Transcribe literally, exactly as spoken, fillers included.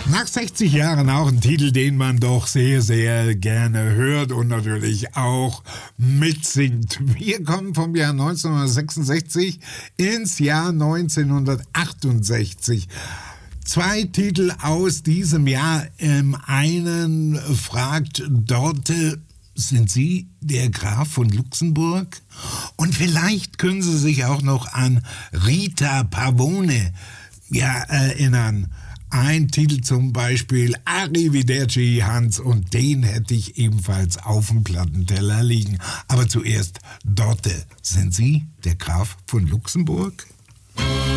Nach sechzig Jahren auch ein Titel, den man doch sehr, sehr gerne hört und natürlich auch mitsingt. Wir kommen vom Jahr neunzehnhundertsechsundsechzig ins Jahr neunzehnhundertachtundsechzig. Zwei Titel aus diesem Jahr. Im einen fragt Dorte: Sind Sie der Graf von Luxemburg? Und vielleicht können Sie sich auch noch an Rita Pavone ja, erinnern. Ein Titel zum Beispiel, Arrivederci Hans, und den hätte ich ebenfalls auf dem Plattenteller liegen. Aber zuerst Dorte: Sind Sie der Graf von Luxemburg?